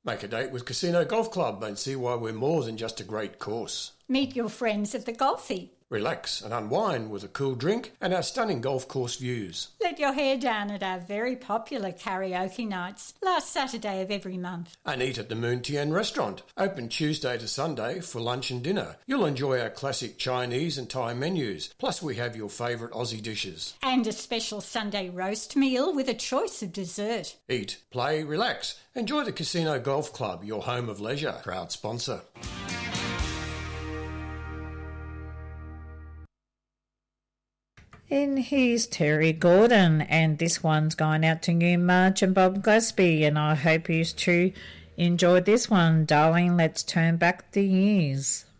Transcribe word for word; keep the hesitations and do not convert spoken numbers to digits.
Make a date with Casino Golf Club and see why we're more than just a great course. Meet your friends at the Golfy. Relax and unwind with a cool drink and our stunning golf course views. Let your hair down at our very popular karaoke nights, last Saturday of every month. And eat at the Moon Tien restaurant, open Tuesday to Sunday for lunch and dinner. You'll enjoy our classic Chinese and Thai menus, plus we have your favourite Aussie dishes. And a special Sunday roast meal with a choice of dessert. Eat, play, relax. Enjoy the Casino Golf Club, your home of leisure. Proud sponsor. And here's Terry Gordon, and this one's going out to you, Marge and Bob Gillespie, and I hope you too enjoyed this one. Darling, let's turn back the years.